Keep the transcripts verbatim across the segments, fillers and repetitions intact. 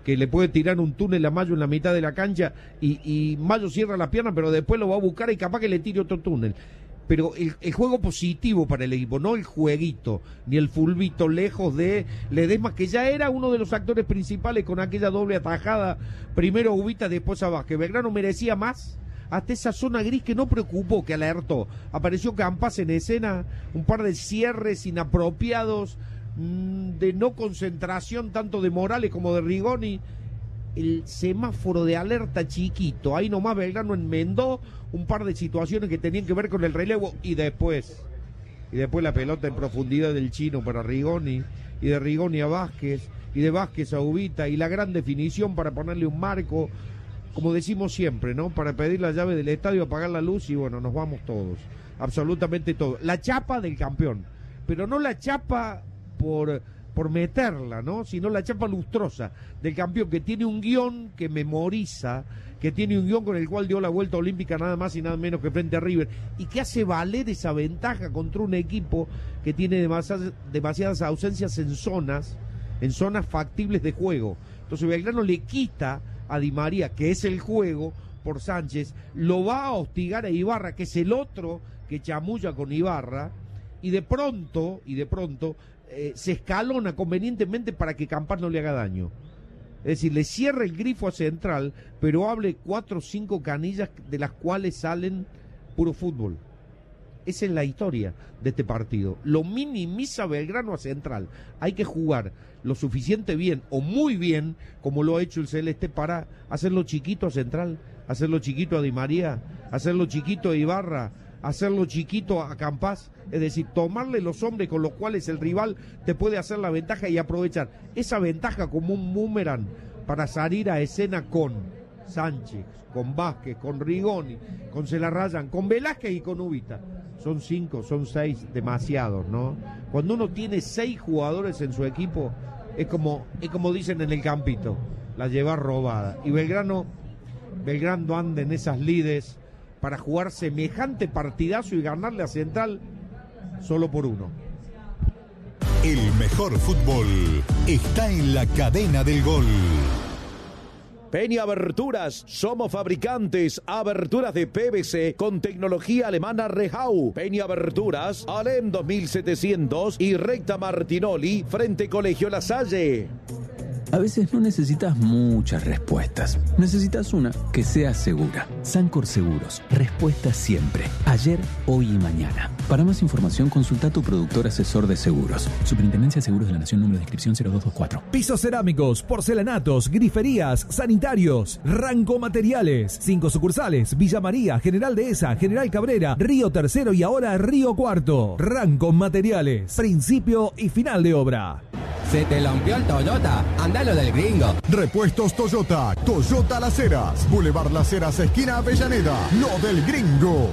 que le puede tirar un túnel a Mayo en la mitad de la cancha y, y Mayo cierra la pierna, pero después lo va a buscar y capaz que le tire otro túnel. Pero el, el juego positivo para el equipo, no el jueguito, ni el fulbito lejos de Ledesma, que ya era uno de los actores principales con aquella doble atajada, primero Ubita, después a Vázquez. Belgrano merecía más, hasta esa zona gris que no preocupó, que alertó. Apareció Campas en escena, un par de cierres inapropiados, de no concentración tanto de Morales como de Rigoni, el semáforo de alerta chiquito, ahí nomás Belgrano enmendó un par de situaciones que tenían que ver con el relevo y después, y después la pelota en profundidad del chino para Rigoni, y de Rigoni a Vázquez, y de Vázquez a Ubita, y la gran definición para ponerle un marco, como decimos siempre, ¿no? Para pedir la llave del estadio, apagar la luz y bueno, nos vamos todos, absolutamente todos. La chapa del campeón, pero no la chapa por, por meterla, ¿no? Sino la chapa lustrosa del campeón, que tiene un guión que memoriza, que tiene un guión con el cual dio la vuelta olímpica nada más y nada menos que frente a River, y que hace valer esa ventaja contra un equipo que tiene demasiadas, demasiadas ausencias en zonas, en zonas factibles de juego. Entonces Belgrano le quita a Di María, que es el juego, por Sánchez, lo va a hostigar a Ibarra, que es el otro que chamulla con Ibarra, y de pronto, y de pronto, eh, se escalona convenientemente para que Campas no le haga daño. Es decir, le cierra el grifo a Central, pero hable cuatro o cinco canillas de las cuales salen puro fútbol. Esa es la historia de este partido. Lo minimiza Belgrano a Central. Hay que jugar lo suficiente bien o muy bien, como lo ha hecho el Celeste, para hacerlo chiquito a Central, hacerlo chiquito a Di María, hacerlo chiquito a Ibarra, hacerlo chiquito a Campas. Es decir, tomarle los hombres con los cuales el rival te puede hacer la ventaja y aprovechar esa ventaja como un boomerang para salir a escena con Sánchez, con Vázquez, con Rigoni, con Celarrayán, con Velázquez y con Ubita. Son cinco, son seis, demasiados, ¿no? Cuando uno tiene seis jugadores en su equipo, es como, es como dicen en el campito, la lleva robada. Y Belgrano, Belgrano anda en esas lides para jugar semejante partidazo y ganarle a Central solo por uno. El mejor fútbol está en la cadena del gol. Peña Aberturas, somos fabricantes, aberturas de P V C con tecnología alemana Rehau. Peña Aberturas, Alem dos mil setecientos y Recta Martinoli, frente Colegio La Salle. A veces no necesitas muchas respuestas. Necesitas una que sea segura. Sancor Seguros. Respuesta siempre. Ayer, hoy y mañana. Para más información, consulta a tu productor asesor de seguros. Superintendencia de Seguros de la Nación, número de inscripción cero dos dos cuatro. Pisos cerámicos, porcelanatos, griferías, sanitarios. Rango Materiales. Cinco sucursales. Villa María, General Dehesa, General Cabrera, Río Tercero y ahora Río Cuarto. Rango Materiales. Principio y final de obra. Se te lampió el Toyota, anda lo del gringo. Repuestos Toyota, Toyota Las Heras, Boulevard Las Heras, esquina Avellaneda, lo del gringo.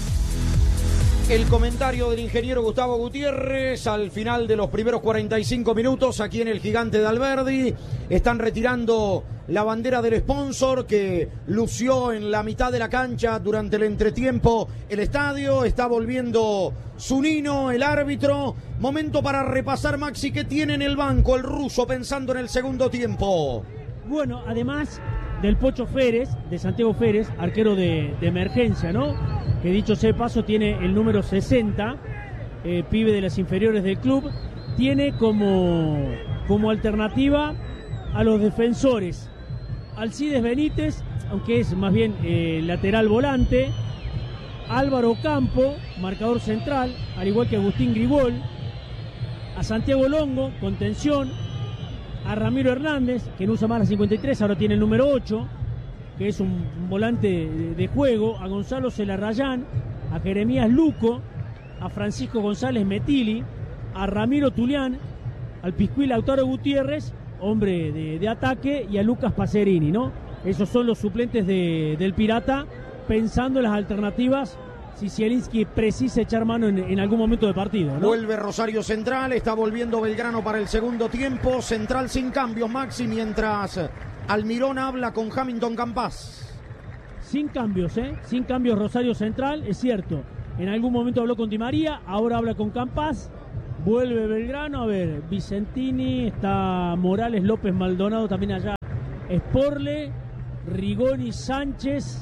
El comentario del ingeniero Gustavo Gutiérrez al final de los primeros cuarenta y cinco minutos aquí en el Gigante de Alberdi. Están retirando la bandera del sponsor que lució en la mitad de la cancha durante el entretiempo el estadio. Está volviendo Zunino, el árbitro. Momento para repasar, Maxi, ¿qué tiene en el banco el ruso pensando en el segundo tiempo? Bueno, además del Pocho Férez, de Santiago Férez, arquero de, de emergencia, ¿no? Que dicho sea de paso tiene el número sesenta, eh, pibe de las inferiores del club. Tiene como, como alternativa a los defensores Alcides Benítez, aunque es más bien eh, lateral volante, Álvaro Campo, marcador central, al igual que Agustín Gribol, a Santiago Longo, contención, a Ramiro Hernández, que no usa más la cincuenta y tres, ahora tiene el número ocho, que es un, un volante de, de juego, a Gonzalo Celarrayán, a Jeremías Luco, a Francisco González Metili, a Ramiro Tulián, al Piscuí Lautaro Gutiérrez, hombre de, de ataque, y a Lucas Pacerini, ¿no? Esos son los suplentes de, del Pirata, pensando en las alternativas si Zielinski precisa echar mano en, en algún momento de partido, ¿no? Vuelve Rosario Central, está volviendo Belgrano para el segundo tiempo. Central sin cambios, Maxi, mientras Almirón habla con Hamilton Campas. Sin cambios, ¿eh? Sin cambios Rosario Central, es cierto. En algún momento habló con Di María, ahora habla con Campas. Vuelve Belgrano, a ver, Vicentini, está Morales, López, Maldonado también allá Sporle, Rigoni, Sánchez,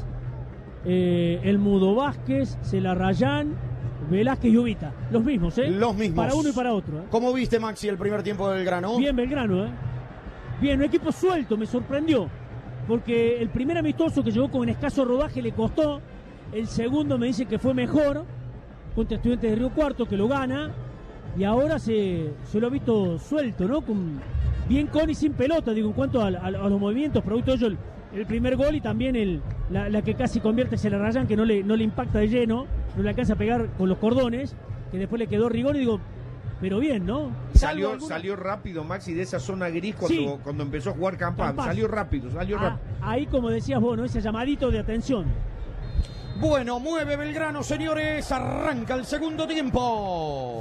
eh, El Mudo Vázquez, Celarrayán, Velázquez y Ubita. Los mismos, ¿eh? Los mismos. Para uno y para otro. ¿eh? ¿Cómo viste, Maxi, el primer tiempo del Belgrano? Bien, Belgrano, ¿eh? Bien, un equipo suelto, me sorprendió. Porque el primer amistoso que llegó con escaso rodaje le costó. El segundo me dice que fue mejor contra Estudiantes de Río Cuarto, que lo gana. Y ahora se, se lo ha visto suelto, ¿no? Con, bien con y sin pelota, digo, en cuanto a, a, a los movimientos. Producto de ello, el, el primer gol y también el, la, la que casi convierte Celarrayán, que no le, no le impacta de lleno, no le alcanza a pegar con los cordones, que después le quedó Rigoni, digo, pero bien, ¿no? Salió, alguna... salió rápido, Maxi, de esa zona gris cuando, Sí. cuando empezó a jugar Campás. Campás. Salió rápido, salió Ah, rápido. ahí, como decías vos, ¿no? Ese llamadito de atención. Bueno, mueve Belgrano, señores. Arranca el segundo tiempo.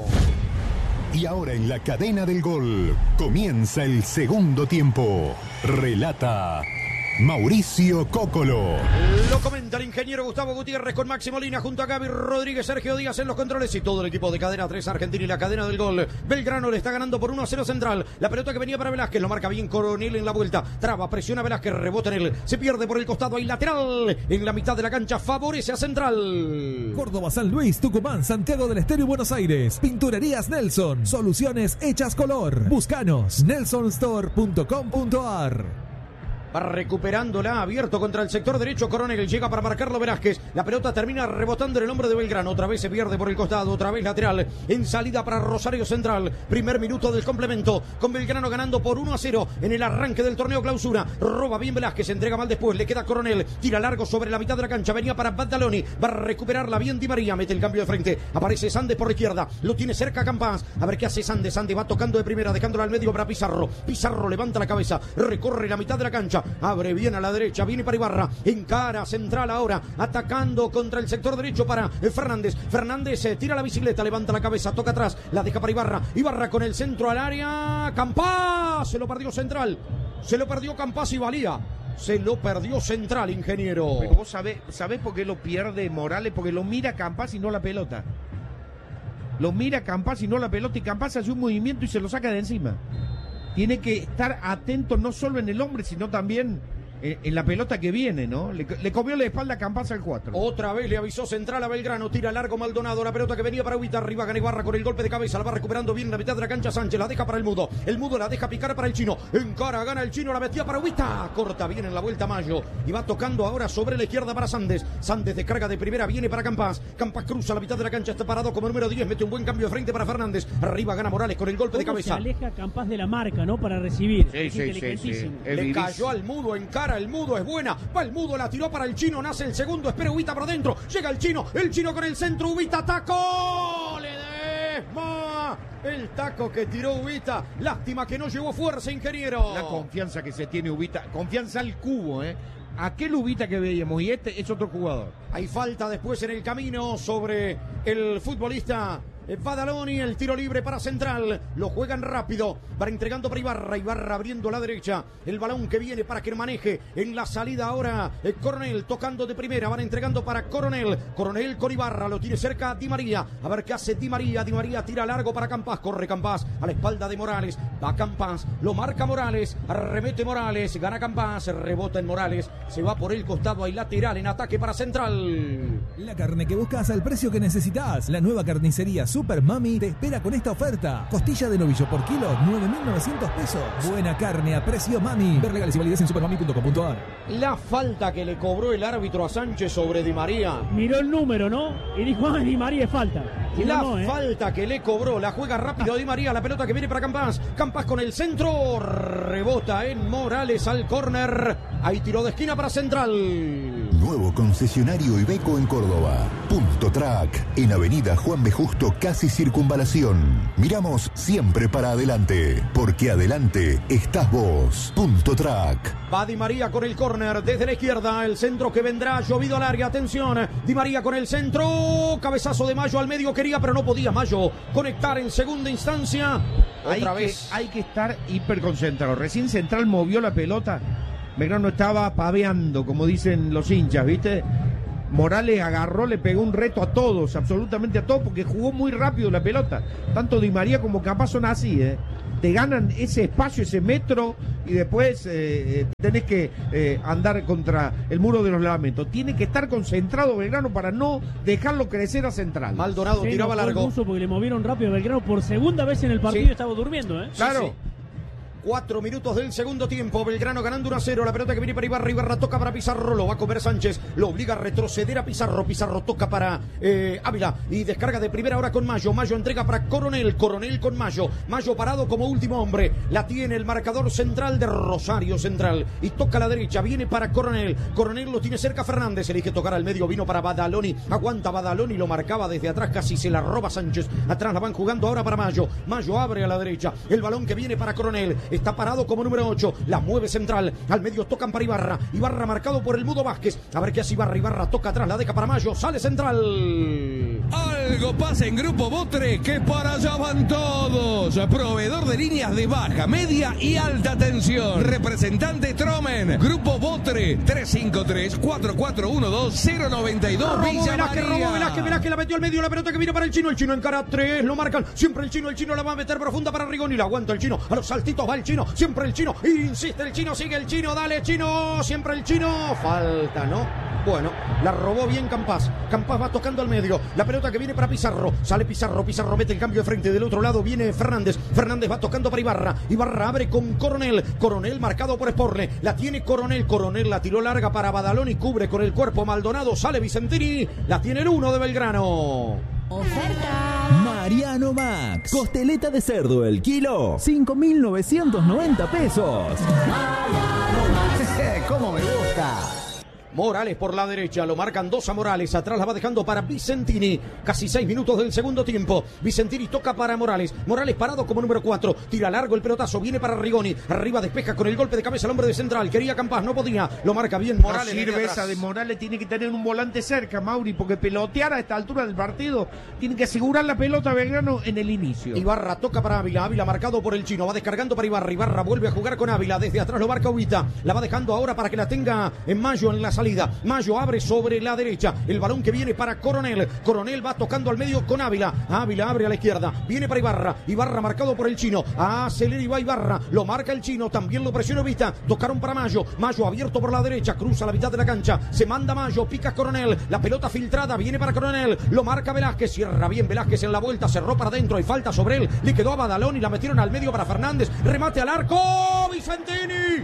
Y ahora en la cadena del gol comienza el segundo tiempo. Relata Mauricio Cócolo. Lo comenta el ingeniero Gustavo Gutiérrez con Maxi Molina junto a Gaby Rodríguez, Sergio Díaz en los controles y todo el equipo de Cadena tres Argentina y la cadena del gol. Belgrano le está ganando por uno a cero Central. La pelota que venía para Velázquez, lo marca bien Coronel en la vuelta. Traba, presiona Velázquez, rebota en él. Se pierde por el costado, hay lateral. En la mitad de la cancha favorece a Central. Córdoba, San Luis, Tucumán, Santiago del Estero y Buenos Aires. Pinturerías Nelson. Soluciones hechas color. Búscanos. nelson store punto com punto a r. Va recuperándola, abierto contra el sector derecho. Coronel llega para marcarlo Velázquez. La pelota termina rebotando en el hombre de Belgrano. Otra vez se pierde por el costado, otra vez lateral. En salida para Rosario Central. Primer minuto del complemento. Con Belgrano ganando por uno a cero en el arranque del torneo clausura. Roba bien Velázquez, se entrega mal después. Le queda Coronel. Tira largo sobre la mitad de la cancha. Venía para Badaloni. Va a recuperarla bien Di María. Mete el cambio de frente. Aparece Sandes por la izquierda. Lo tiene cerca Campás. A ver qué hace Sandes. Sandes va tocando de primera, dejándola al medio para Pizarro. Pizarro levanta la cabeza. Recorre la mitad de la cancha. Abre bien a la derecha, viene para Ibarra, encara Central ahora, atacando contra el sector derecho para Fernández. Fernández eh, tira la bicicleta, levanta la cabeza, toca atrás, la deja para Ibarra. Ibarra con el centro al área. Campás, se lo perdió Central, se lo perdió Campás y valía. Se lo perdió Central, ingeniero. Pero vos sabés, sabés por qué lo pierde Morales, porque lo mira Campás y no la pelota. Lo mira Campás y no la pelota, y Campás hace un movimiento y se lo saca de encima. Tiene que estar atento no solo en el hombre, sino también en, en la pelota que viene, ¿no? Le, le comió la espalda a Campás al cuatro. Otra vez le avisó Central a Belgrano, tira largo Maldonado, la pelota que venía para Ubita, arriba gana Ibarra con el golpe de cabeza, la va recuperando bien en la mitad de la cancha Sánchez, la deja para el Mudo, el Mudo la deja picar para el Chino, encara, gana el Chino, la metía para Ubita, corta bien en la vuelta Mayo, y va tocando ahora sobre la izquierda para Sandes, Sandes descarga de primera, viene para Campás, Campás cruza la mitad de la cancha, está parado como número diez, mete un buen cambio de frente para Fernández, arriba gana Morales con el golpe de cabeza. Se aleja Campás de la marca, ¿no? Para recibir. Sí, es sí, sí, inteligentísimo. sí. Le cayó al Mudo, encara el Mudo, es buena. Va el Mudo, la tiró para el Chino, nace el segundo, espera Ubita por dentro. Llega el Chino, el Chino con el centro, Ubita, taco. Le desma. El taco que tiró Ubita. Lástima que no llevó fuerza, ingeniero. La confianza que se tiene Ubita, confianza al cubo, ¿eh? Aquel Ubita que veíamos y este es otro jugador. Hay falta después en el camino sobre el futbolista Badaloni, el tiro libre para Central, lo juegan rápido, va entregando para Ibarra, Ibarra abriendo a la derecha, el balón que viene para que maneje en la salida ahora, eh, Coronel tocando de primera, van entregando para Coronel, Coronel con Ibarra, lo tiene cerca Di María, a ver qué hace Di María, Di María tira largo para Campás, corre Campás a la espalda de Morales, va Campás, lo marca Morales, arremete Morales, gana Campás, rebota en Morales, se va por el costado, hay lateral en ataque para Central. La carne que buscas al precio que necesitas. La nueva carnicería Super Mami te espera con esta oferta. Costilla de novillo por kilo, nueve mil novecientos pesos. Buena carne a precio Mami. Ver legales y validez en supermami punto com punto a r. La falta que le cobró el árbitro a Sánchez sobre Di María. Miró el número, ¿no? Y dijo, ah, Di María es falta. Si La no, no, ¿eh? falta que le cobró, la juega rápido Di María, la pelota que viene para Campás. Campás con el centro, rebota en Morales al córner. Ahí tiró de esquina para Central. Nuevo concesionario Iveco en Córdoba. Punto Track, en Avenida Juan B. Justo, casi Circunvalación. Miramos siempre para adelante, porque adelante estás vos. Punto Track. Va Di María con el córner desde la izquierda, el centro que vendrá, llovido al área, atención, Di María con el centro, cabezazo de Mayo al medio quería, pero no podía Mayo conectar en segunda instancia. Otra hay vez. Que, hay que estar hiper concentrado. Recién Central movió la pelota, Belgrano estaba paveando, como dicen los hinchas, ¿viste? Morales agarró, le pegó un reto a todos, absolutamente a todos, porque jugó muy rápido la pelota. Tanto Di María como Campás son así, ¿eh? te ganan ese espacio, ese metro, y después eh, tenés que eh, andar contra el muro de los lamentos. Tiene que estar concentrado Belgrano para no dejarlo crecer a central. Maldonado sí, tiraba no fue largo. el porque le movieron rápido a Belgrano por segunda vez en el partido. Sí. Estaba durmiendo, ¿eh? Claro. Sí, sí. Cuatro minutos del segundo tiempo. Belgrano ganando uno a cero. La pelota que viene para Ibarra. Ibarra toca para Pizarro. Lo va a comer Sánchez. Lo obliga a retroceder a Pizarro. Pizarro toca para eh, Ávila. Y descarga de primera hora con Mayo. Mayo entrega para Coronel. Coronel con Mayo. Mayo parado como último hombre. La tiene el marcador central de Rosario Central. Y toca a la derecha. Viene para Coronel. Coronel lo tiene cerca Fernández. Elige tocar al medio. Vino para Badaloni. Aguanta Badaloni. Lo marcaba desde atrás. Casi se la roba Sánchez. Atrás la van jugando ahora para Mayo. Mayo abre a la derecha. El balón que viene para Coronel. Está parado como número ocho, la mueve central, al medio tocan para Ibarra, Ibarra marcado por el Mudo Vázquez, a ver qué hace Ibarra, Ibarra toca atrás, la deja para Mayo, sale central. Algo pasa en Grupo Botre, que para allá van todos, proveedor de líneas de baja, media y alta tensión, representante Tromen, Grupo Botre, tres cinco tres, cuatro cuatro uno dos, cero nueve dos, Villa Velázquez, María. robó Velázquez, Velázquez la metió al medio, la pelota que viene para el Chino, el Chino encara tres, lo marcan, siempre el Chino, el Chino la va a meter profunda para Rigoni, la aguanta el Chino, a los saltitos va el Chino, siempre el Chino, insiste el Chino, sigue el Chino, dale Chino, siempre el Chino, falta, ¿no? Bueno, la robó bien Campas, Campas va tocando al medio, la pelota que viene para Pizarro, sale Pizarro, Pizarro mete el cambio de frente, del otro lado viene Fernández, Fernández va tocando para Ibarra, Ibarra abre con Coronel, Coronel marcado por Sporle, la tiene Coronel, Coronel la tiró larga para Badaloni, cubre con el cuerpo Maldonado, sale Vicentini, la tiene el uno de Belgrano. Oferta. Mariano Max. Costeleta de cerdo el kilo. cinco mil novecientos noventa pesos. Mariano Max. ¿Cómo me gusta? Morales por la derecha, lo marcan dos a Morales, atrás la va dejando para Vicentini, casi seis minutos del segundo tiempo, Vicentini toca para Morales, Morales parado como número cuatro, tira largo el pelotazo, viene para Rigoni, arriba despeja con el golpe de cabeza el hombre de central, quería Campas, no podía, lo marca bien Morales. No sirve esa de Morales, tiene que tener un volante cerca, Mauri, porque pelotear a esta altura del partido, tiene que asegurar la pelota a Belgrano en el inicio. Ibarra toca para Ávila, Ávila marcado por el Chino, va descargando para Ibarra, Ibarra vuelve a jugar con Ávila, desde atrás lo marca Ubita, la va dejando ahora para que la tenga en Mayo en la salida. Mayo abre sobre la derecha, el balón que viene para Coronel, Coronel va tocando al medio con Ávila, Ávila abre a la izquierda, viene para Ibarra, Ibarra marcado por el Chino, acelera y va Ibarra, lo marca el Chino, también lo presiona Ubita, tocaron para Mayo, Mayo abierto por la derecha, cruza la mitad de la cancha, se manda Mayo, pica Coronel, la pelota filtrada, viene para Coronel, lo marca Velázquez, cierra bien Velázquez en la vuelta, cerró para adentro, hay falta sobre él, le quedó a Badaloni, la metieron al medio para Fernández, remate al arco, Vicentini,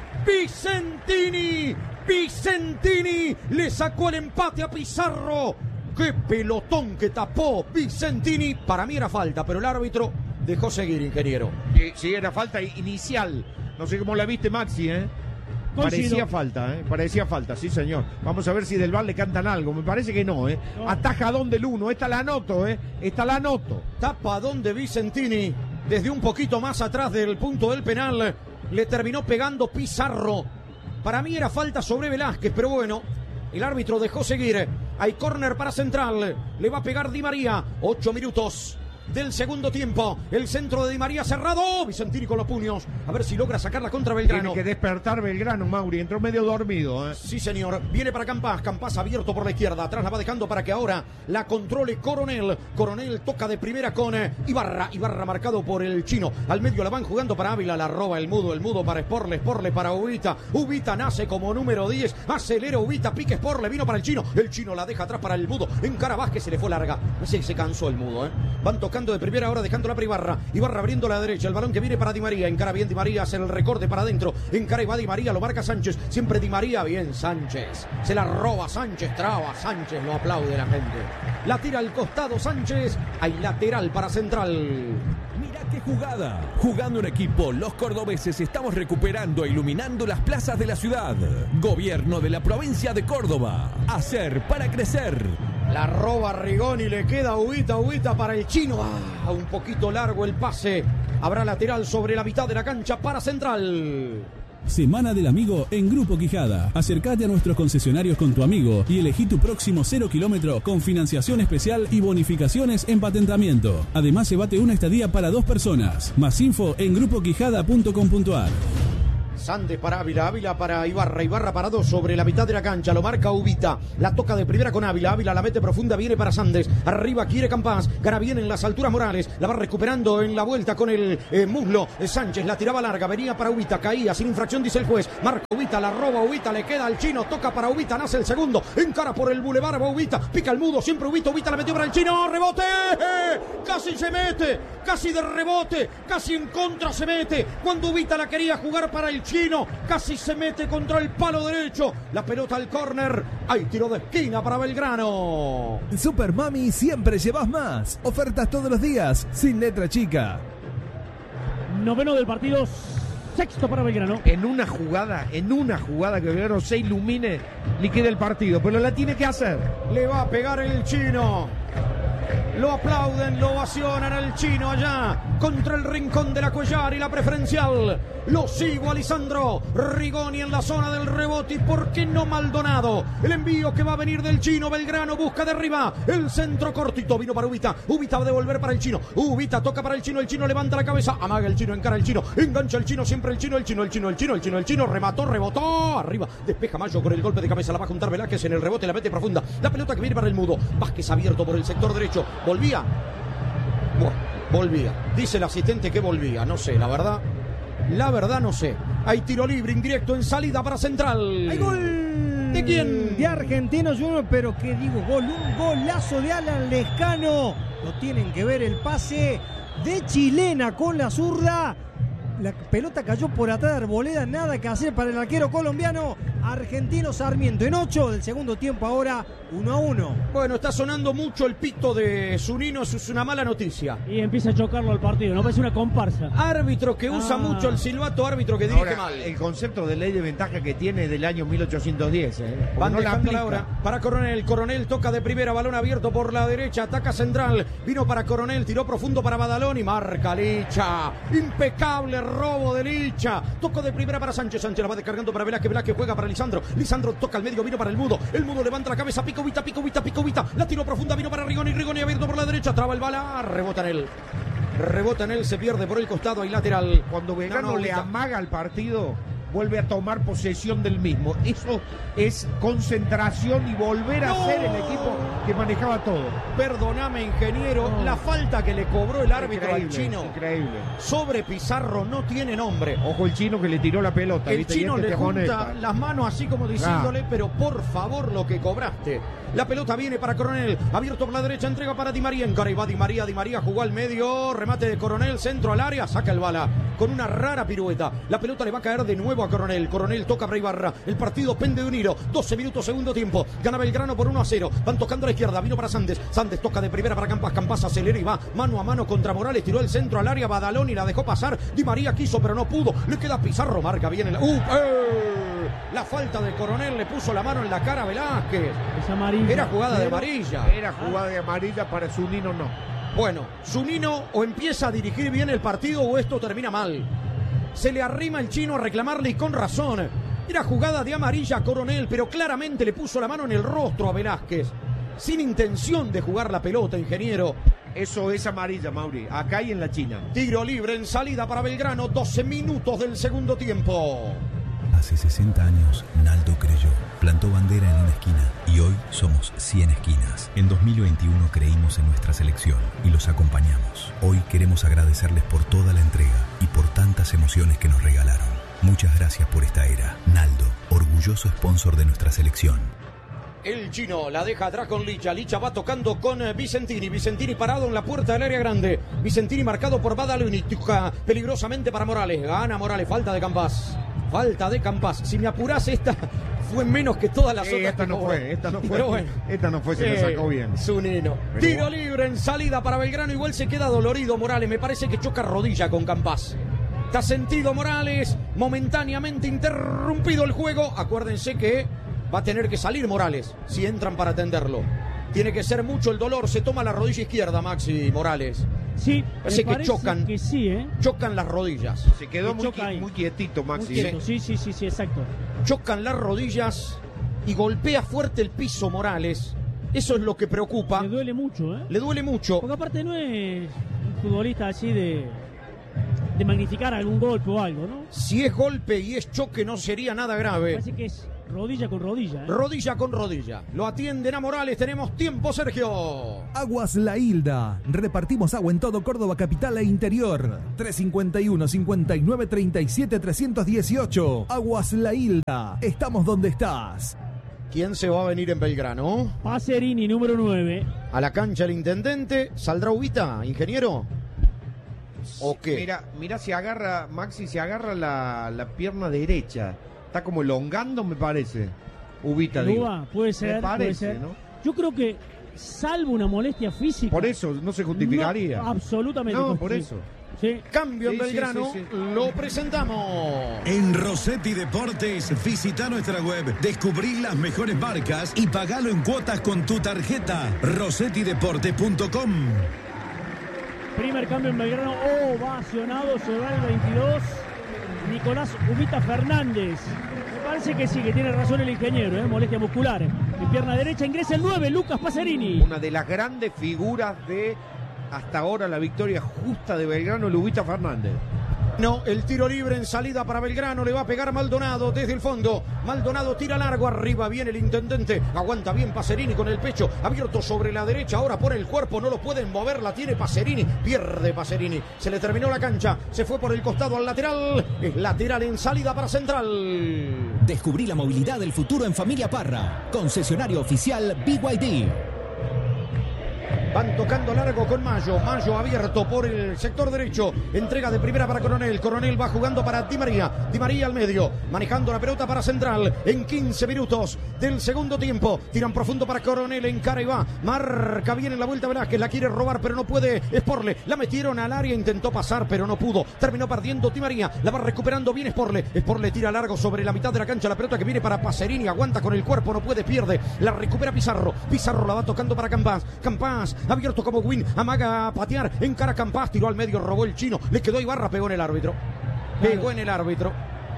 Vicentini, Vicentini, le sacó el empate a Pizarro. ¡Qué pelotón que tapó Vicentini! Para mí era falta, pero el árbitro dejó seguir, ingeniero. Sí, sí, era falta inicial. No sé cómo la viste, Maxi, ¿eh? Parecía falta, ¿eh? Parecía falta, sí, señor. Vamos a ver si del V A R le cantan algo. Me parece que no, ¿eh? No. Atajadón del uno. Esta la anoto, ¿eh? Esta la anoto. Tapadón de Vicentini. Desde un poquito más atrás del punto del penal. Le terminó pegando Pizarro. Para mí era falta sobre Velázquez, pero bueno, el árbitro dejó seguir. Hay córner para Central. Le va a pegar Di María. Ocho minutos del segundo tiempo. El centro de Di María cerrado. Vicentini con los puños. A ver si logra sacarla contra Belgrano. Tiene que despertar Belgrano, Mauri. Entró medio dormido, ¿eh? Sí, señor. Viene para Campas. Campas abierto por la izquierda. Atrás la va dejando para que ahora la controle Coronel. Coronel toca de primera con Ibarra. Ibarra marcado por el Chino. Al medio la van jugando para Ávila. La roba el Mudo. El Mudo para Sporle. Sporle para Ubita. Ubita nace como número diez. Acelera Ubita. Pique Sporle. Vino para el Chino. El Chino la deja atrás para el Mudo. Encara Vázquez. Se le fue larga. Se, se cansó el Mudo, ¿eh? Van tocando de primera hora, dejándola para Ibarra. Ibarra abriendo la derecha. El balón que viene para Di María. Encara bien Di María. Hace el recorte para adentro. Encara y va Di María. Lo marca Sánchez. Siempre Di María. Bien Sánchez. Se la roba Sánchez. Traba Sánchez. Lo aplaude la gente. La tira al costado Sánchez. Hay lateral para Central. Mira qué jugada. Jugando en equipo, los cordobeses estamos recuperando e iluminando las plazas de la ciudad. Gobierno de la provincia de Córdoba. Hacer para crecer. La roba Rigoni, le queda Ubita, Ubita para el Chino. Ah, un poquito largo el pase. Habrá lateral sobre la mitad de la cancha para Central. Semana del Amigo en Grupo Quijada. Acércate a nuestros concesionarios con tu amigo y elegí tu próximo cero kilómetro con financiación especial y bonificaciones en patentamiento. Además, llévate una estadía para dos personas. Más info en grupo quijada punto com punto a r. Sandes para Ávila, Ávila para Ibarra, Ibarra para dos sobre la mitad de la cancha, lo marca Ubita, la toca de primera con Ávila, Ávila la mete profunda, viene para Sandes, arriba quiere Campás, gana bien en las alturas Morales, la va recuperando en la vuelta con el eh, muslo, eh, Sánchez la tiraba larga, venía para Ubita, caía sin infracción dice el juez, marca Ubita, la roba Ubita, le queda al chino, toca para Ubita, nace el segundo, encara por el bulevar, va Ubita, pica el mudo, siempre Ubita, Ubita la metió para el chino, rebote, casi se mete, casi de rebote, casi en contra se mete, cuando Ubita la quería jugar para el chino, casi se mete contra el palo derecho, la pelota al córner, hay tiro de esquina para Belgrano. Super Mami siempre llevas más, ofertas todos los días, sin letra chica. Noveno del partido, sexto para Belgrano. En una jugada, en una jugada que Belgrano se ilumine, liquida el partido, pero la tiene que hacer. Le va a pegar el chino. Lo aplauden, lo ovacionan al chino allá contra el rincón de la Cuellar y la preferencial. Lo sigo a Lisandro Rigoni en la zona del rebote y por qué no Maldonado. El envío que va a venir del chino. Belgrano busca de arriba. El centro cortito vino para Ubita. Ubita va a devolver para el chino. Ubita toca para el chino. El chino levanta la cabeza. Amaga el chino, encara el chino. Engancha el chino, siempre el chino, el chino, el chino, el chino, el chino, el chino. Remató, rebotó. Arriba. Despeja Mayo con el golpe de cabeza. La va a juntar Velázquez en el rebote. La mete profunda. La pelota que viene para el mudo. Vázquez abierto por el sector derecho. Volvía. Bueno, volvía. Dice el asistente que volvía. No sé, la verdad. La verdad no sé. Hay tiro libre indirecto en salida para Central. Hay gol. ¿De quién? De Argentinos Juniors, pero ¿qué digo? Gol, un golazo de Alan Lescano. No tienen que ver el pase de Chilena con la zurda. La pelota cayó por atrás de Arboleda, nada que hacer para el arquero colombiano. Argentino Sarmiento en ocho del segundo tiempo, ahora uno a uno. Bueno, está sonando mucho el pito de Zunino, eso es una mala noticia. Y empieza a chocarlo al partido, no parece una comparsa. Árbitro que usa ah. mucho el silbato, árbitro que dirige ahora, mal. El concepto de ley de ventaja que tiene del año mil ochocientos diez. ¿eh? Van no dejando la hora para Coronel. Coronel toca de primera, balón abierto por la derecha, ataca Central. Vino para Coronel, tiró profundo para Badalón y marca Licha. Impecable robo de Licha. Tocó de primera para Sánchez. Sánchez la va descargando para Velázquez. Velázquez juega para Lisandro. Lisandro toca al medio, vino para el Mudo. El Mudo levanta la cabeza, pico, Vita, pico, Vita, pico, Vita. La tiró profunda, vino para Rigoni. Rigoni abierto por la derecha, traba el bala, rebota en él. Rebota en él, se pierde por el costado y lateral. Cuando Belgrano no, no, le Vita. amaga al partido, vuelve a tomar posesión del mismo. Eso es concentración y volver a No. ser el equipo que manejaba todo. Perdóname, ingeniero, no. la falta que le cobró el árbitro Increíble, al chino increíble. sobre Pizarro no tiene nombre. Ojo el chino que le tiró la pelota. El ¿viste? chino este le junta moneta. las manos así como diciéndole, ah. pero por favor lo que cobraste. La pelota viene para Coronel, abierto por la derecha, entrega para Di María, encara y va Di María, Di María jugó al medio, remate de Coronel, centro al área, saca el bala con una rara pirueta. La pelota le va a caer de nuevo a Coronel. Coronel toca para Ibarra, el partido pende de un hilo, doce minutos segundo tiempo, gana Belgrano por uno a cero, van tocando a la izquierda, vino para Sandes, Sandes toca de primera para Campas, Campas acelera y va mano a mano contra Morales, tiró el centro al área, Badalón y la dejó pasar, Di María quiso pero no pudo, le queda Pizarro, marca bien el... ¡Uh! ¡Eh! La falta de Coronel, le puso la mano en la cara a Velázquez. Es amarilla. Era jugada de amarilla. Era jugada de amarilla para Zunino, no. Bueno, Zunino o empieza a dirigir bien el partido o esto termina mal. Se le arrima el chino a reclamarle y con razón. Era jugada de amarilla a Coronel, pero claramente le puso la mano en el rostro a Velázquez. Sin intención de jugar la pelota, ingeniero. Eso es amarilla, Mauri. Acá y en la China. Tiro libre en salida para Belgrano, doce minutos del segundo tiempo. Hace sesenta años, Naldo creyó, plantó bandera en una esquina y hoy somos cien esquinas. En dos mil veintiuno creímos en nuestra selección y los acompañamos. Hoy queremos agradecerles por toda la entrega y por tantas emociones que nos regalaron. Muchas gracias por esta era. Naldo, orgulloso sponsor de nuestra selección. El chino la deja atrás con Licha. Licha va tocando con Vicentini. Vicentini parado en la puerta del área grande. Vicentini marcado por Badaloni. Toca peligrosamente para Morales. Gana Morales. Falta de Campas. Falta de Campas. Si me apuras, esta fue menos que todas las eh, otras. Esta que no cobró. fue. Esta no fue. Pero bueno. Esta no fue. Se eh, lo sacó bien. Zunino. Pero Tiro bueno. libre en salida para Belgrano. Igual se queda dolorido Morales. Me parece que choca rodilla con Campas. Está sentido Morales. Momentáneamente interrumpido el juego. Acuérdense que va a tener que salir Morales si entran para atenderlo. Tiene que ser mucho el dolor. Se toma la rodilla izquierda, Maxi Morales. Sí, parece, me parece que chocan. Que sí, ¿eh? Chocan las rodillas. Se quedó muy, qui- muy quietito, Maxi. Muy quieto. Sí, sí, sí, sí, exacto. Chocan las rodillas y golpea fuerte el piso Morales. Eso es lo que preocupa. Le duele mucho, ¿eh? Le duele mucho. Porque aparte no es un futbolista así de... de magnificar algún golpe o algo, ¿no? Si es golpe y es choque no sería nada grave. Parece que es rodilla con rodilla. ¿eh? Rodilla con rodilla. Lo atienden a Morales. Tenemos tiempo, Sergio. Aguas La Hilda. Repartimos agua en todo Córdoba capital e interior. tres cincuenta y uno, cincuenta y nueve, treinta y siete, trescientos dieciocho. Aguas La Hilda. Estamos donde estás. ¿Quién se va a venir en Belgrano? Pacerini, número nueve. A la cancha el intendente. ¿Saldrá Ubita, ingeniero? ¿O qué? Mira, mira si agarra, Maxi, si agarra la, la pierna derecha. Está como elongando, me parece. Ubita, digo. Uba, puede ser, me parece, puede ser. ¿no? Yo creo que, salvo una molestia física... Por eso, no se justificaría. No, absolutamente. No, por eso. Sí. Cambio en Sí, Belgrano, sí, sí, sí. lo presentamos. En Rossetti Deportes, visita nuestra web, descubrí las mejores marcas y pagalo en cuotas con tu tarjeta. rossetti deportes punto com. Primer cambio en Belgrano, ovacionado, se va el veintidós. Nicolás Ubita Fernández. Me parece que sí, que tiene razón el ingeniero, ¿eh? Molestia muscular. En pierna derecha ingresa el nueve, Lucas Pacerini. Una de las grandes figuras de hasta ahora la victoria justa de Belgrano, el Ubita Fernández. No, el tiro libre en salida para Belgrano, le va a pegar Maldonado desde el fondo. Maldonado tira largo, arriba viene el intendente, aguanta bien Pacerini con el pecho abierto sobre la derecha, ahora por el cuerpo, no lo pueden mover, la tiene Pacerini, pierde Pacerini, se le terminó la cancha, se fue por el costado al lateral, es lateral en salida para Central. Descubrí la movilidad del futuro en Familia Parra, concesionario oficial B Y D. Van tocando largo con Mayo. Mayo abierto por el sector derecho. Entrega de primera para Coronel. Coronel va jugando para Di María. Di María al medio. Manejando la pelota para Central. En quince minutos del segundo tiempo. Tiran profundo para Coronel. Encara y va. Marca bien en la vuelta Velázquez. La quiere robar pero no puede. Sporle. La metieron al área. Intentó pasar pero no pudo. Terminó perdiendo Di María. La va recuperando bien Sporle. Sporle tira largo sobre la mitad de la cancha. La pelota que viene para Pacerini. Aguanta con el cuerpo. No puede. Pierde. La recupera Pizarro. Pizarro la va tocando para Campás. Campás. Abierto como Win, amaga a patear, encara Campás, tiró al medio, robó el chino, le quedó Ibarra, pegó en el árbitro. Pegó claro. en el árbitro.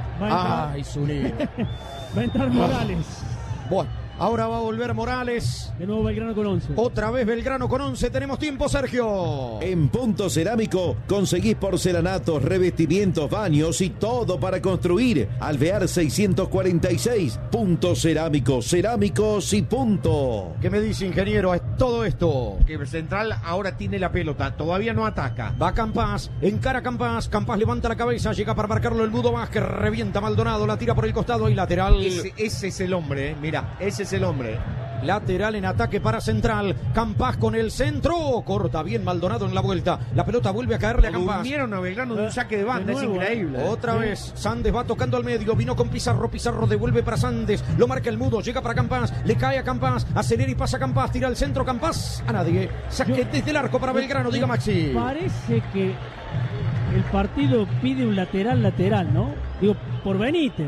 Ay, Zulín. Va a entrar Morales. Bueno, ahora va a volver Morales. De nuevo Belgrano con once. Otra vez Belgrano con once. Tenemos tiempo, Sergio. En Punto Cerámico conseguís porcelanatos, revestimientos, baños y todo para construir. Alvear seiscientos cuarenta y seis. Punto Cerámico. Cerámicos y punto. ¿Qué me dice, ingeniero? Es todo esto. Que Central ahora tiene la pelota. Todavía no ataca. Va Campás. Encara Campás. Campás levanta la cabeza. Llega para marcarlo el Mudo Vázquez. Revienta Maldonado. La tira por el costado y lateral. Ese, ese es el hombre, eh. Mira, ese es el hombre. Lateral en ataque para Central. Campás con el centro. Corta bien Maldonado en la vuelta. La pelota vuelve a caerle a Campás. Durmieron a Belgrano de un saque de banda. De nuevo, es increíble. Otra ¿eh? vez. Sandes va tocando al medio. Vino con Pizarro. Pizarro devuelve para Sandes. Lo marca el Mudo. Llega para Campás. Le cae a Campás. Acelera y pasa Campás. Tira al centro Campás. A nadie. Saque Yo, desde el arco para Belgrano. Diga Maxi. Parece que el partido pide un lateral lateral, ¿no? Digo, por Benítez.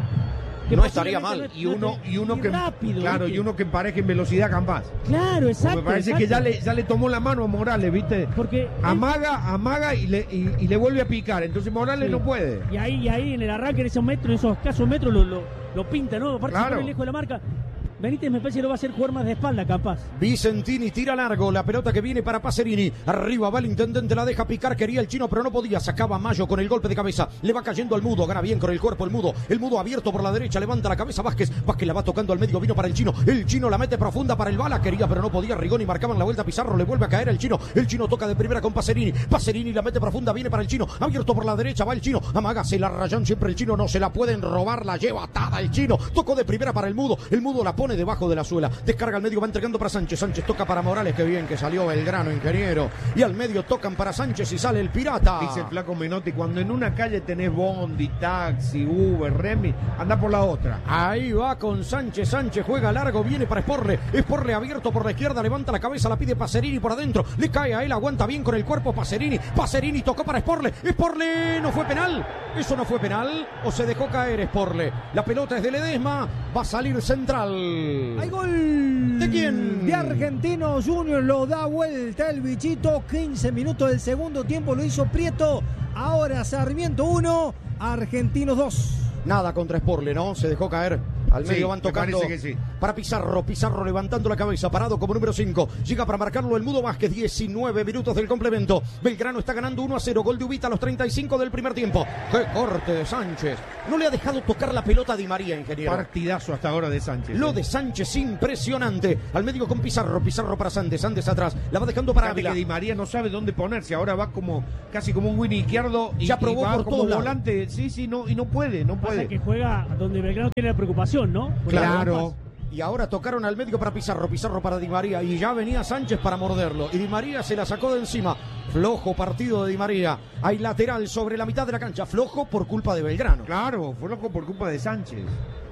Que no estaría mal. Y uno, y uno y que rápido, claro, ¿viste? y uno que empareje en velocidad Campás. Claro, exacto. Me parece exacto. que ya le, ya le tomó la mano a Morales, ¿viste? Porque amaga, amaga y le, y, y le vuelve a picar. Entonces Morales sí. no puede. Y ahí, y ahí en el arranque, en esos metros, en esos escasos metros, lo, lo, lo pinta, ¿no? Aparte claro. se pone lejos de la marca. Benítez me parece que lo va a hacer jugar más de espalda, capaz. Vicentini tira largo, la pelota que viene para Pacerini. Arriba va el intendente, la deja picar, quería el chino, pero no podía. Sacaba Mayo con el golpe de cabeza. Le va cayendo al Mudo, gana bien con el cuerpo el Mudo. El Mudo abierto por la derecha, levanta la cabeza Vázquez. Vázquez la va tocando al medio, vino para el chino. El chino la mete profunda para el Bala, quería, pero no podía. Rigoni marcaban la vuelta, Pizarro le vuelve a caer el chino. El chino toca de primera con Pacerini. Pacerini la mete profunda, viene para el chino. Abierto por la derecha, va el chino. Amaga, se la rayan siempre el chino, no se la pueden robar, la lleva atada el chino. Tocó de primera para el Mudo. El Mudo la pone debajo de la suela. Descarga al medio, va entregando para Sánchez. Sánchez toca para Morales, que bien que salió Belgrano, ingeniero. Y al medio tocan para Sánchez y sale el Pirata. Dice el flaco Menotti, cuando en una calle tenés bondi, taxi, Uber, Remi, anda por la otra. Ahí va con Sánchez. Sánchez juega largo, viene para Sporle. Sporle abierto por la izquierda, levanta la cabeza, la pide Pacerini por adentro. Le cae a él, aguanta bien con el cuerpo Pacerini. Pacerini tocó para Sporle. Sporle, no fue penal. Eso no fue penal. O se dejó caer Sporle. La pelota es de Ledesma. Va a salir Central. ¡Hay gol! ¿De quién? De Argentinos Juniors, lo da vuelta el bichito. quince minutos del segundo tiempo lo hizo Prieto. Ahora Sarmiento uno, Argentinos dos. Nada contra Sporle, ¿no? Se dejó caer. Al medio Sí, van me tocando parece que sí. para Pizarro. Pizarro levantando la cabeza, parado como número cinco. Llega para marcarlo el Mudo Vázquez. diecinueve minutos del complemento. Belgrano está ganando uno a cero. Gol de Ubita a los treinta y cinco del primer tiempo. ¡Qué corte de Sánchez! No le ha dejado tocar la pelota a Di María, ingeniero. Partidazo hasta ahora de Sánchez. Lo ¿eh? de Sánchez impresionante. Al medio con Pizarro. Pizarro para Sandes. Sandes atrás. La va dejando para Fíjate Ávila. que Di María no sabe dónde ponerse. Ahora va como casi como un Winnie izquierdo. Y, Ya probó y va por como todos lados. volante. Sí, sí, no, y no puede, no Pasa puede. que juega donde Belgrano tiene la preocupación, ¿no? Por la Claro. Y ahora tocaron al médico para Pizarro, Pizarro para Di María y ya venía Sánchez para morderlo. Y Di María se la sacó de encima. Flojo partido de Di María. Hay lateral sobre la mitad de la cancha. Flojo por culpa de Belgrano. Claro, fue loco por culpa de Sánchez.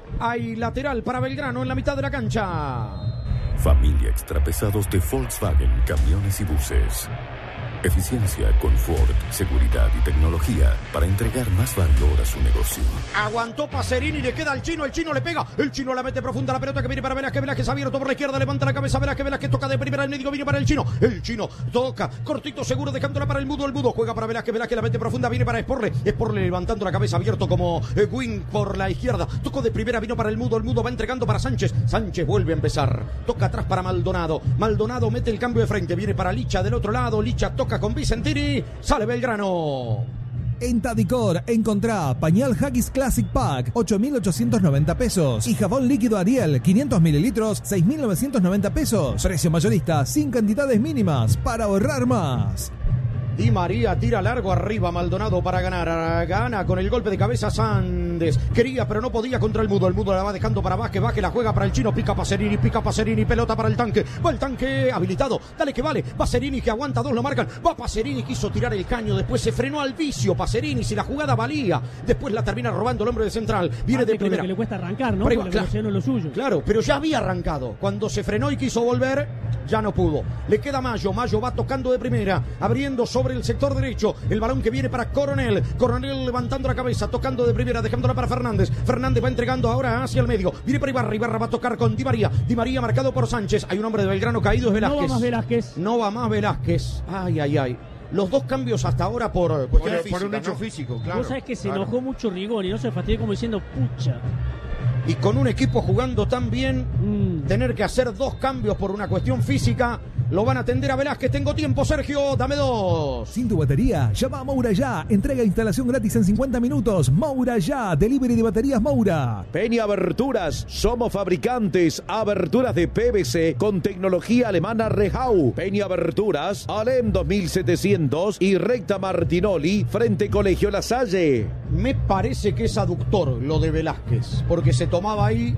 Hay lateral para Belgrano en la mitad de la cancha. Familia Extrapesados de Volkswagen, camiones y buses. Eficiencia, confort, seguridad y tecnología para entregar más valor a su negocio. Aguantó Pacerini, le queda al chino, el chino le pega, el chino la mete profunda, la pelota que viene para Velázquez, Velázquez abierto por la izquierda, levanta la cabeza, Velázquez, Velázquez toca de primera, el médico viene para el chino, el chino toca, cortito seguro, dejándola para el Mudo, el Mudo juega para Velázquez, Velázquez la mete profunda, viene para Sporle, Sporle levantando la cabeza, abierto como eh, Wing por la izquierda, tocó de primera, vino para el Mudo, el Mudo va entregando para Sánchez, Sánchez vuelve a empezar, toca atrás para Maldonado, Maldonado mete el cambio de frente, viene para Licha del otro lado, Licha toca con Vicentini, sale Belgrano. En Tadicor encontrá pañal Haggis Classic Pack, ocho mil ochocientos noventa pesos. Y jabón líquido Ariel, quinientos mililitros, seis mil novecientos noventa pesos. Precio mayorista, sin cantidades mínimas, para ahorrar más. Di María tira largo arriba, Maldonado para ganar. Gana con el golpe de cabeza Sandes. Quería, pero no podía contra el Mudo. El Mudo la va dejando para Vázquez. Vázquez la juega para el chino. Pica Pacerini, pica Pacerini. Pelota para el tanque. Va el tanque habilitado. Dale que vale. Pacerini que aguanta, dos lo marcan. Va Pacerini, quiso tirar el caño. Después se frenó al vicio. Pacerini, si la jugada valía. Después la termina robando el hombre de central. Viene de primera. Que le cuesta arrancar, ¿no? Pero, Porque claro, la velocidad no es lo suyo. Claro, pero ya había arrancado. Cuando se frenó y quiso volver, ya no pudo. Le queda Mayo. Mayo va tocando de primera. Abriendo sobre el sector derecho. El balón que viene para Coronel. Coronel levantando la cabeza, tocando de primera, dejándola para Fernández. Fernández va entregando ahora hacia el medio. Viene para Ibarra. Ibarra va a tocar con Di María. Di María marcado por Sánchez. Hay un hombre de Belgrano caído, es Velázquez. No va más Velázquez. No va más Velázquez. Ay, ay, ay. Los dos cambios hasta ahora por cuestiones Por, por un físicas, hecho ¿no? físico, claro. Vos sabés que se claro. enojó mucho Rigoni, no se fastidió como diciendo, pucha. Y con un equipo jugando tan bien, Mm. tener que hacer dos cambios por una cuestión física, lo van a atender a Velázquez. Tengo tiempo, Sergio, dame dos. Sin tu batería, llama a Moura Ya. Entrega e instalación gratis en cincuenta minutos. Moura Ya, delivery de baterías Moura. Peña Aberturas, somos fabricantes, aberturas de P V C con tecnología alemana Rehau. Peña Aberturas, Alem dos mil setecientos y recta Martinoli, frente Colegio La Salle. Me parece que es aductor lo de Velázquez, porque se tomaba ahí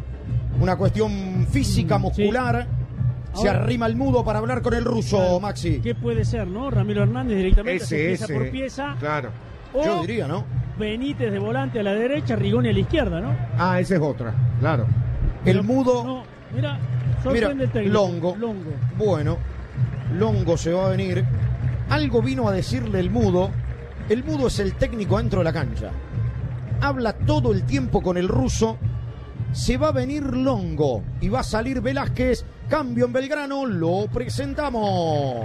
una cuestión física, Mm, muscular. sí. Se Ahora- arrima el Mudo para hablar con el ruso, Claro. Maxi. ¿Qué puede ser, no? Ramiro Hernández directamente Ese, hace pieza ese. por pieza. Claro. O Yo diría, ¿no? Benítez de volante a la derecha, Rigoni a la izquierda, ¿no? Ah, esa es otra, claro. El Mudo, No, mira, mira, sorprende el técnico. Longo. Longo. Bueno, Longo se va a venir. Algo vino a decirle el Mudo. El Mudo es el técnico dentro de la cancha. Habla todo el tiempo con el ruso. Se va a venir Longo y va a salir Velázquez. Cambio en Belgrano, lo presentamos.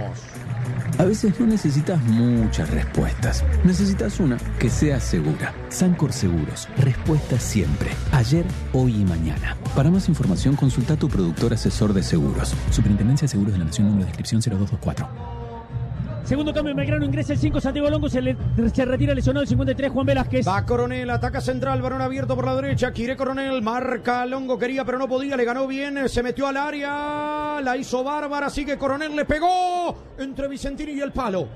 A veces no necesitas muchas respuestas. Necesitas una que sea segura. Sancor Seguros. Respuesta siempre. Ayer, hoy y mañana. Para más información, consulta a tu productor asesor de seguros. Superintendencia de Seguros de la Nación, número de inscripción cero dos dos cuatro. Segundo cambio en Belgrano, ingresa el cinco, Santiago Longo, se, le, se retira lesionado el cincuenta y tres, Juan Velázquez. Va Coronel, ataca central, balón abierto por la derecha. Quiere Coronel, marca Longo, quería pero no podía, le ganó bien, se metió al área, la hizo bárbara, sigue Coronel, le pegó entre Vicentini y el palo.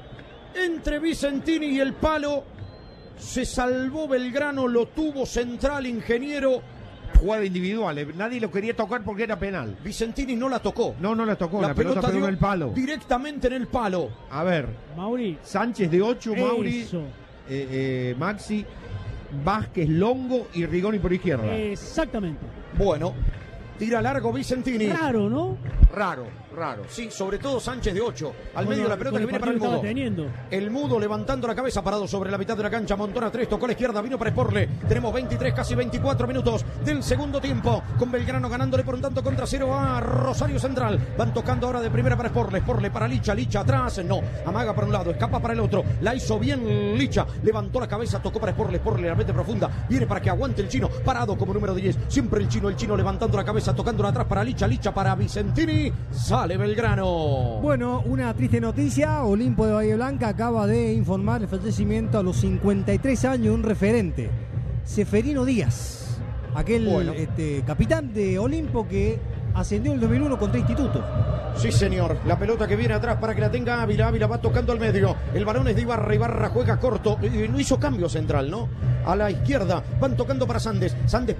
Entre Vicentini y el palo se salvó Belgrano, lo tuvo central, ingeniero. Jugada individual, eh, nadie lo quería tocar porque era penal. Vicentini no la tocó. No, no la tocó, la, La pelota, pelota pegó dio en el palo. directamente en el palo. A ver, Mauri. Sánchez de ocho, Mauri, Eso. eh, eh, Maxi, Vázquez, Longo y Rigoni por izquierda. Exactamente. Bueno, tira largo Vicentini. Raro, ¿no? Raro, Raro. Sí, sobre todo Sánchez de ocho. Al Bueno, medio de la pelota con que el viene para el partido Mudo. que estaba teniendo. El Mudo levantando la cabeza, parado sobre la mitad de la cancha. Montona tres, tocó a la izquierda, vino para Sporle. Tenemos veintitrés, casi veinticuatro minutos del segundo tiempo. Con Belgrano ganándole por un tanto contra cero a Rosario Central. Van tocando ahora de primera para Sporle. Sporle para Licha, Licha atrás. No, amaga para un lado, escapa para el otro. La hizo bien Licha. Levantó la cabeza, tocó para Sporle. Sporle la mete profunda. Viene para que aguante el chino. Parado como número diez. Siempre el chino, el chino levantando la cabeza, tocándola atrás para Licha, Licha para Vicentini. Sale Belgrano. Bueno, una triste noticia. Olimpo de Bahía Blanca acaba de informar el fallecimiento a los cincuenta y tres años de un referente, Seferino Díaz, aquel Bueno. este, capitán de Olimpo que ascendió en el dos mil uno contra Instituto. Sí, señor. La pelota que viene atrás para que la tenga Ávila. Ávila va tocando al medio. El balón es de Ibarra. Ibarra juega corto. Eh, No hizo cambio Central, ¿no? A la izquierda. Van tocando para Sandes. Sandes